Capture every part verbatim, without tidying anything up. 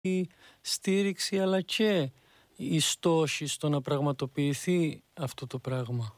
η στήριξη αλλά και οι στόχοι στο να πραγματοποιηθεί αυτό το πράγμα.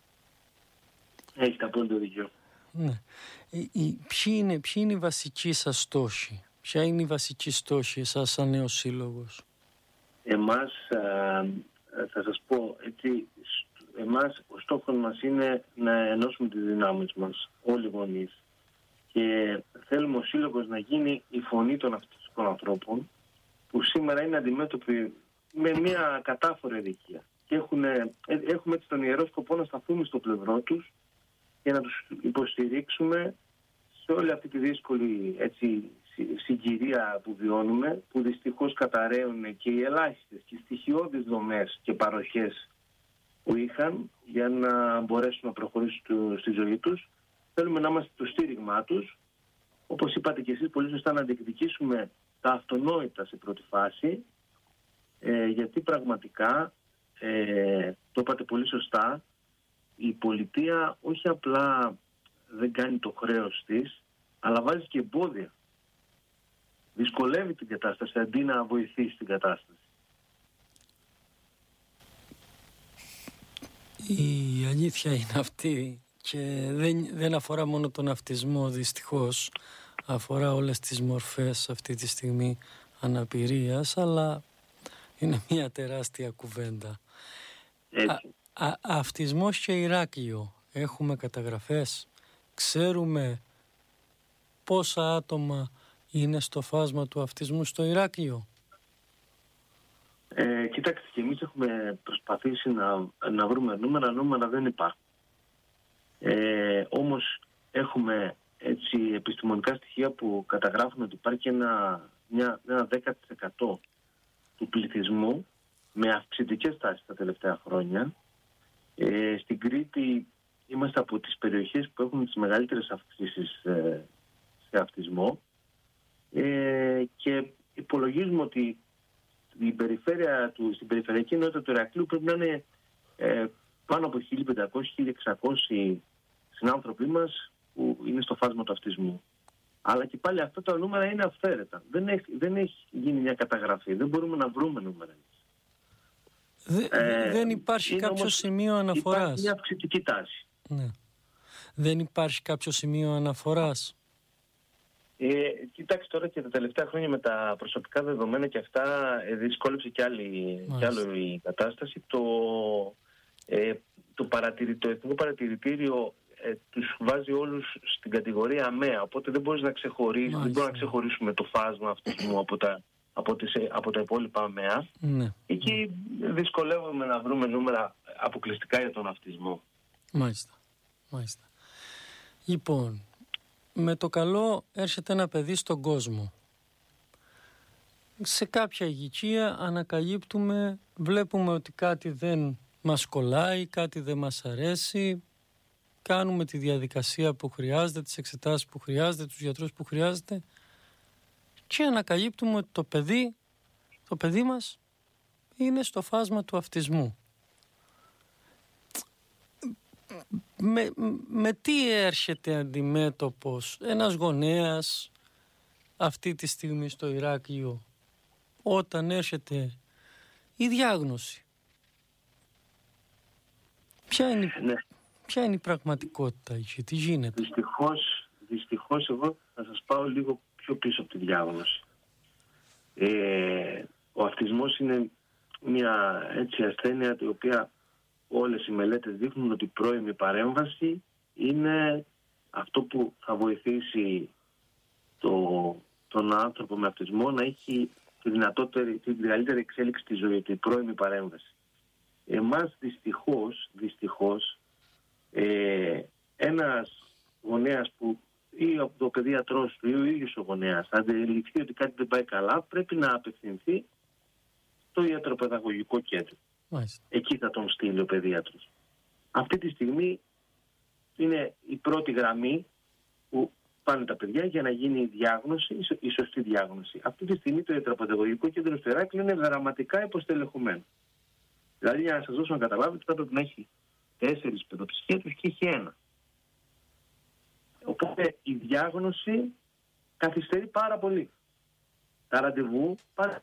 Έχετε απόλυτο δίκιο. Ναι. Η, η, ποιοι, είναι, ποιοι είναι οι βασικοί σας στόχοι, ποια είναι η βασική στόχη εσάς σαν νέος σύλλογος? Εμάς, α, θα σας πω έτσι, εμάς ο στόχος μας είναι να ενώσουμε τις δυνάμεις μας, όλοι οι γονείς. Και θέλουμε ο σύλλογος να γίνει η φωνή των αυτιστικών ανθρώπων που σήμερα είναι αντιμέτωποι με μια κατάφορη αδικία. Και έχουν, έχουμε έτσι τον ιερό σκοπό να σταθούμε στο πλευρό τους και να τους υποστηρίξουμε σε όλη αυτή τη δύσκολη έτσι, συγκυρία που βιώνουμε, που δυστυχώς καταραίουν και οι ελάχιστες και οι στοιχειώδεις δομές και παροχές που είχαν για να μπορέσουν να προχωρήσουν στη ζωή τους. Θέλουμε να είμαστε το στήριγμά τους, όπως είπατε και εσείς πολύ σωστά, να διεκδικήσουμε τα αυτονόητα σε πρώτη φάση, ε, γιατί πραγματικά, ε, το είπατε πολύ σωστά, η πολιτεία όχι απλά δεν κάνει το χρέος της, αλλά βάζει και εμπόδια. Δυσκολεύει την κατάσταση αντί να βοηθήσει την κατάσταση. Η αλήθεια είναι αυτή και δεν, δεν αφορά μόνο τον αυτισμό, δυστυχώς. Αφορά όλες τις μορφές αυτή τη στιγμή αναπηρίας, αλλά είναι μια τεράστια κουβέντα. Έτσι. Α, α, αυτισμός και Ηράκλειο. Έχουμε καταγραφές. Ξέρουμε πόσα άτομα είναι στο φάσμα του αυτισμού στο Ηράκλειο. Ε, κοιτάξτε, και εμείς έχουμε προσπαθήσει να, να βρούμε νούμερα, νούμερα δεν υπάρχουν. Ε, όμως έχουμε έτσι επιστημονικά στοιχεία που καταγράφουν ότι υπάρχει ένα, μια, ένα δέκα τοις εκατό του πληθυσμού με αυξητικές τάσεις τα τελευταία χρόνια. Ε, στην Κρήτη είμαστε από τις περιοχές που έχουν τις μεγαλύτερες αυξήσεις ε, σε αυτισμό ε, και υπολογίζουμε ότι η περιφέρεια του, στην περιφερειακή ενότητα του Ηρακλείου πρέπει να είναι ε, πάνω από χίλια πεντακόσιοι με χίλια εξακόσιοι συνάνθρωποι μας που είναι στο φάσμα του αυτισμού. Αλλά και πάλι αυτά τα νούμερα είναι αυθαίρετα. Δεν έχει, δεν έχει γίνει μια καταγραφή. Δεν μπορούμε να βρούμε νούμερα. Δε, ε, δεν υπάρχει κάποιο όμως, σημείο αναφοράς. Υπάρχει μια αυξητική τάση. Ναι. Δεν υπάρχει κάποιο σημείο αναφοράς. Ε, κοιτάξτε τώρα και τα τελευταία χρόνια με τα προσωπικά δεδομένα και αυτά ε, δυσκόλεψε κι, άλλη, κι άλλο η κατάσταση. Το, ε, το, παρατηρη, το Εθνικό Παρατηρητήριο ε, τους βάζει όλους στην κατηγορία ΑΜΕΑ, οπότε δεν μπορείς να ξεχωρίσεις, δεν μπορούμε να ξεχωρίσουμε το φάσμα αυτισμού από τα, από, τις, από τα υπόλοιπα ΑΜΕΑ. Ναι. Εκεί δυσκολεύομαι να βρούμε νούμερα αποκλειστικά για τον αυτισμό. Μάλιστα. Μάλιστα. Λοιπόν, με το καλό έρχεται ένα παιδί στον κόσμο. Σε κάποια ηλικία ανακαλύπτουμε, βλέπουμε ότι κάτι δεν μας κολλάει, κάτι δεν μας αρέσει, κάνουμε τη διαδικασία που χρειάζεται, τις εξετάσεις που χρειάζεται, τους γιατρούς που χρειάζεται και ανακαλύπτουμε ότι το παιδί, το παιδί μας είναι στο φάσμα του αυτισμού. Με, με τι έρχεται αντιμέτωπος ένας γονέας αυτή τη στιγμή στο Ηράκλειο όταν έρχεται η διάγνωση? Ποια είναι, ναι. ποια είναι η πραγματικότητα εκεί, τι γίνεται? Δυστυχώς, δυστυχώς εγώ θα σας πάω λίγο πιο πίσω από τη διάγνωση. Ε, ο αυτισμός είναι μια έτσι ασθένεια η οποία όλες οι μελέτες δείχνουν ότι η πρώιμη παρέμβαση είναι αυτό που θα βοηθήσει το, τον άνθρωπο με αυτισμό να έχει τη δυνατότερη, τη μεγαλύτερη εξέλιξη στη ζωή του, η πρώιμη παρέμβαση. Εμάς δυστυχώς, δυστυχώς ε, ένας γονέας που ή ο παιδίατρός του ή ο ίδιος ο γονέας αντιληφθεί ότι κάτι δεν πάει καλά, πρέπει να απευθυνθεί στο ιατροπαιδαγωγικό κέντρο. Μάλιστα. Εκεί θα τον στείλει ο παιδίατρος. Αυτή τη στιγμή είναι η πρώτη γραμμή που πάνε τα παιδιά για να γίνει η διάγνωση, η σωστή διάγνωση. Αυτή τη στιγμή το ιατροπαιδαγωγικό κέντρο στο Ηράκλειο είναι δραματικά υποστελεχωμένο. Δηλαδή, για να σας δώσω να καταλάβετε, θα πρέπει να έχει τέσσερις παιδοψυχίατρους και έχει ένα. Οπότε η διάγνωση καθυστερεί πάρα πολύ. τα ραντεβού πάνε